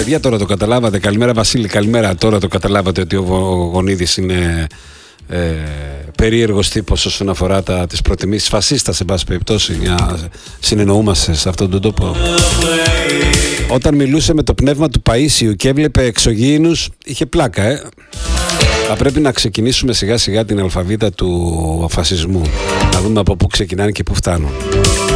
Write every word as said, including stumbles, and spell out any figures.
παιδιά, τώρα το καταλάβατε. Καλημέρα Βασίλη, καλημέρα. Τώρα το καταλάβατε ότι ο Γονίδης είναι ε, περίεργος τύπος όσον αφορά τα, τις προτιμήσεις φασίστας, σε πάση περιπτώσει, για συνεννοούμαστε σε αυτόν τον τόπο. Όταν μιλούσε με το πνεύμα του Παΐσιου και έβλεπε εξωγήινους, είχε πλάκα, ε. Θα πρέπει να ξεκινήσουμε σιγά σιγά την αλφαβήτα του φασισμού. Να δούμε από πού ξεκινάνε και πού φτάνουν.